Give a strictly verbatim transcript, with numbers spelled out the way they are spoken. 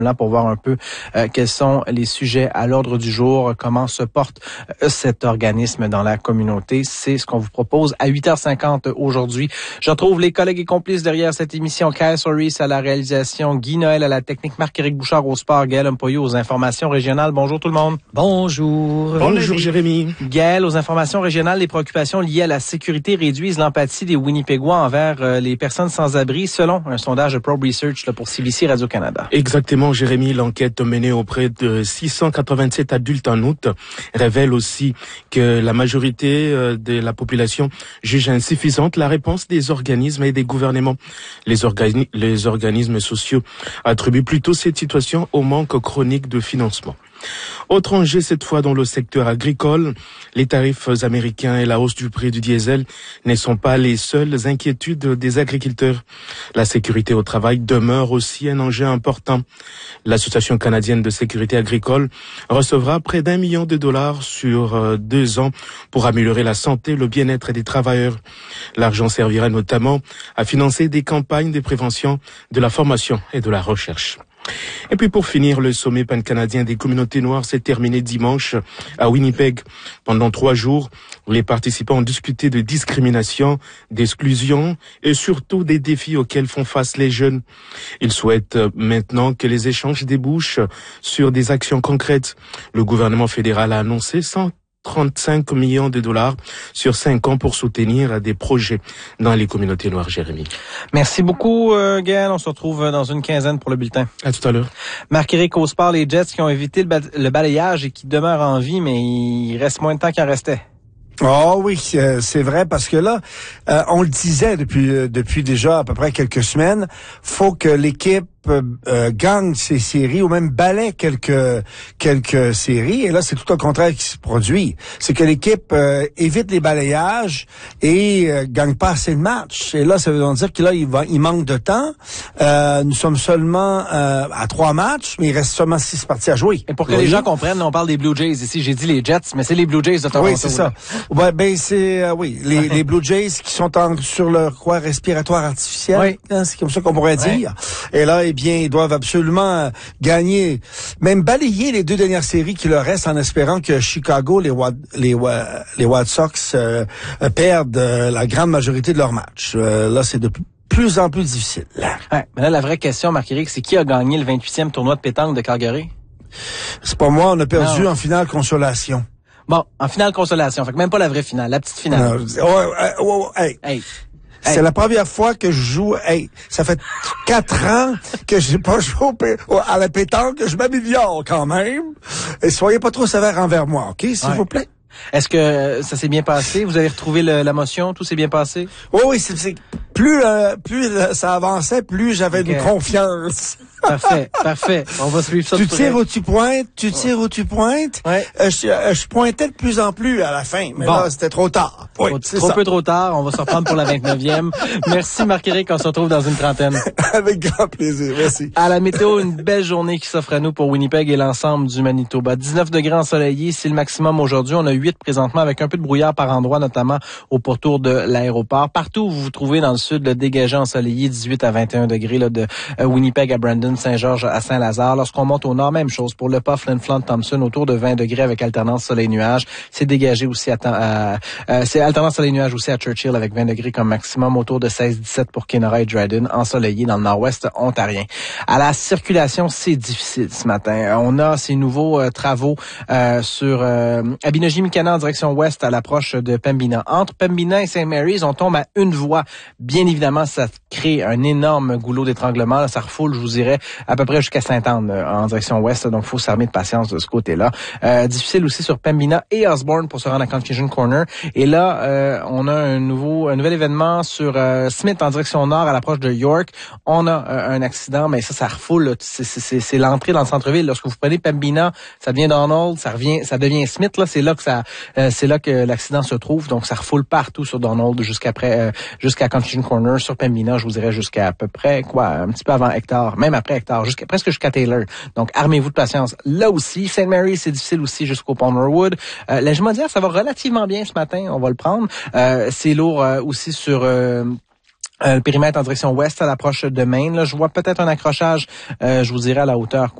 là pour voir un peu euh, quels sont les sujets à l'ordre du jour, comment se porte euh, cet organisme dans la communauté. C'est ce qu'on vous propose à huit heures cinquante aujourd'hui. Je retrouve les collègues et complices derrière cette émission. Kyle Soris à la réalisation, Guy Noël à la technique, Marc-Éric Bouchard au sport, Gaël Mpoyo aux informations régionales. Bonjour tout le monde. Bonjour. Bonjour Jérémy. Gaël, aux informations régionales, les préoccupations liées à la sécurité réduisent l'empathie des Winnipégois envers euh, les personnes sans abri, selon un sondage de Probe Research là, pour C B C Radio-Canada. Exactement, Jérémy. L'enquête menée auprès de six cent quatre-vingt-sept adultes en août révèle aussi que la majorité de la population juge insuffisante la réponse des organismes et des gouvernements. Les, organi- les organismes sociaux attribuent plutôt cette situation au manque chronique de financement. Autre enjeu cette fois dans le secteur agricole, les tarifs américains et la hausse du prix du diesel ne sont pas les seules inquiétudes des agriculteurs. La sécurité au travail demeure aussi un enjeu important. L'Association canadienne de sécurité agricole recevra près d'un million de dollars sur deux ans pour améliorer la santé et le bien-être des travailleurs. L'argent servira notamment à financer des campagnes de prévention, de la formation et de la recherche. Et puis pour finir, le sommet pan-canadien des communautés noires s'est terminé dimanche à Winnipeg. Pendant trois jours, les participants ont discuté de discrimination, d'exclusion et surtout des défis auxquels font face les jeunes. Ils souhaitent maintenant que les échanges débouchent sur des actions concrètes. Le gouvernement fédéral a annoncé cent trente-cinq millions de dollars sur cinq ans pour soutenir des projets dans les communautés noires, Jérémy. Merci beaucoup, euh, Gaël. On se retrouve dans une quinzaine pour le bulletin. À tout à l'heure. Marc-Éric au sport, les Jets qui ont évité le, ba- le balayage et qui demeurent en vie, mais il reste moins de temps qu'il en restait. Oh oui, euh, c'est vrai, parce que là, euh, on le disait depuis euh, depuis déjà à peu près quelques semaines, faut que l'équipe euh, gagne ses séries ou même balaie quelques quelques séries. Et là, c'est tout le contraire qui se produit. C'est que l'équipe euh, évite les balayages et euh, gagne pas assez de matchs. Et là, ça veut donc dire que là, il va, il manque de temps. Euh, nous sommes seulement euh, à trois matchs, mais il reste seulement six parties à jouer. Et pour que oui. les gens comprennent, on parle des Blue Jays ici. J'ai dit les Jets, mais c'est les Blue Jays de Toronto. Oui, c'est ça. Ouais, ben c'est euh, oui, les, les Blue Jays qui sont en, sur leur quoi respiratoire artificiel. Oui. Hein, c'est comme ça qu'on pourrait Ouais. dire. Et là, eh bien, ils doivent absolument gagner, même balayer les deux dernières séries qui leur restent en espérant que Chicago, les White, les, les White Sox euh, perdent euh, la grande majorité de leurs matchs. Euh, là, c'est de plus en plus difficile. Ouais, mais là, la vraie question, Marc-Éric, c'est qui a gagné le vingt-huitième tournoi de pétanque de Calgary? C'est pas moi, on a perdu Non. en finale consolation. Bon, en finale consolation. Fait que même pas la vraie finale, la petite finale. Non, ouais, ouais, ouais, ouais, hey. Hey. C'est Hey. la première fois que je joue. Hey, ça fait quatre ans que j'ai pas joué au pé- à la pétanque, que je m'améliore quand même. Et soyez pas trop sévère envers moi, ok, s'il Ouais. vous plaît. Est-ce que ça s'est bien passé? Vous avez retrouvé le, la motion? Tout s'est bien passé? Oui, oui, c'est, c'est plus euh, plus euh, ça avançait, plus j'avais Okay. de confiance. Parfait, parfait. On va suivre ça. Tu de près. tires où tu pointes, tu tires où tu pointes. Ouais. Euh, je, euh, je pointais de plus en plus à la fin, mais Bon. là, c'était trop tard. Oui, Trop, c'est trop ça. peu trop tard. On va se reprendre pour la vingt-neuvième. Merci Marc-Éric. On se retrouve dans une trentaine. Avec grand plaisir, merci. À la météo, une belle journée qui s'offre à nous pour Winnipeg et l'ensemble du Manitoba. dix-neuf degrés ensoleillés, c'est le maximum aujourd'hui. On a huit présentement avec un peu de brouillard par endroit, notamment au pourtour de l'aéroport. Partout où vous vous trouvez dans le sud, le dégagé ensoleillé, dix-huit à vingt et un degrés là, de euh, Winnipeg à Brandon, Saint-Georges à Saint-Lazare. Lorsqu'on monte au nord, même chose pour Le Pas, Flin Flon, Thompson, autour de vingt degrés avec alternance soleil-nuage. C'est dégagé aussi à, à euh, c'est alternance soleil-nuage aussi à Churchill avec vingt degrés comme maximum, autour de seize dix-sept pour Kenora et Dryden, ensoleillé dans le nord-ouest ontarien. À la circulation, c'est difficile ce matin. On a ces nouveaux euh, travaux euh, sur euh, Abinogi-Mikana en direction ouest à l'approche de Pembina. Entre Pembina et Saint Mary's, on tombe à une voie. Bien évidemment, ça crée un énorme goulot d'étranglement. Là, ça refoule, je vous dirais, à peu près jusqu'à Sainte-Anne euh, en direction ouest. Donc, il faut s'armer de patience de ce côté-là. Euh, difficile aussi sur Pembina et Osborne pour se rendre à Confusion Corner. Et là, euh, on a un nouveau, un nouvel événement sur euh, Smith en direction nord à l'approche de York. On a euh, un accident, mais ça, ça refoule. Là. C'est, c'est, c'est l'entrée dans le centre-ville. Lorsque vous prenez Pembina, ça devient Donald, ça revient, ça devient Smith. Là, c'est là que ça, euh, c'est là que l'accident se trouve. Donc, ça refoule partout sur Donald jusqu'après, euh, jusqu'à Confusion Corner. Sur Pembina, je vous dirais jusqu'à à peu près quoi, un petit peu avant Hector, même après Hector, jusqu'à presque jusqu'à Taylor. Donc, armez-vous de patience. Là aussi, Saint Mary, c'est difficile aussi jusqu'au Palmerwood. Euh, la Jumaudière, ça va relativement bien ce matin. On va le prendre. Euh, c'est lourd euh, aussi sur. Euh, Euh, le périmètre en direction ouest à l'approche de Maine. Là, je vois peut-être un accrochage, euh, je vous dirais, à la hauteur